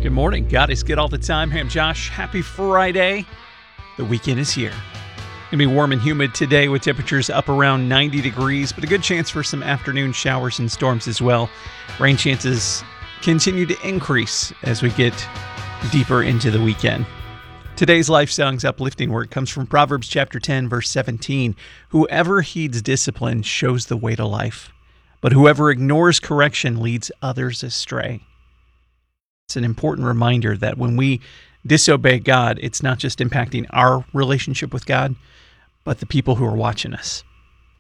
Good morning. God is good all the time. Hey, I'm Josh. Happy Friday. The weekend is here. It's going to be warm and humid today with temperatures up around 90 degrees, but a good chance for some afternoon showers and storms as well. Rain chances continue to increase as we get deeper into the weekend. Today's Life Songs uplifting word comes from Proverbs chapter 10, verse 17. Whoever heeds discipline shows the way to life, but whoever ignores correction leads others astray. It's an important reminder that when we disobey God, it's not just impacting our relationship with God, but the people who are watching us.